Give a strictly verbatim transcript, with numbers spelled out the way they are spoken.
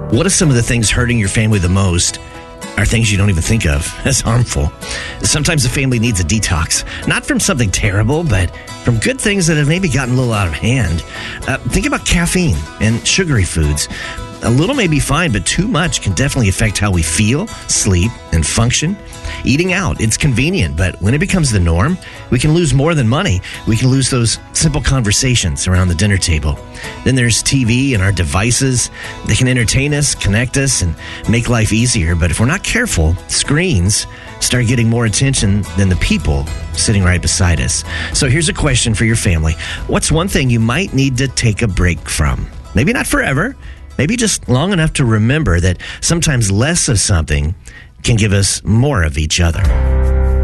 What are some of the things hurting your family the most are things you don't even think of as harmful? Sometimes the family needs a detox, not from something terrible, but from good things that have maybe gotten a little out of hand. Uh, think about caffeine and sugary foods. A little may be fine, but too much can definitely affect how we feel, sleep, and function. Eating out, it's convenient, but when it becomes the norm, we can lose more than money. We can lose those simple conversations around the dinner table. Then there's T V and our devices. They can entertain us, connect us, and make life easier. But if we're not careful, screens start getting more attention than the people sitting right beside us. So here's a question for your family. What's one thing you might need to take a break from? Maybe not forever. Maybe just long enough to remember that sometimes less of something can give us more of each other.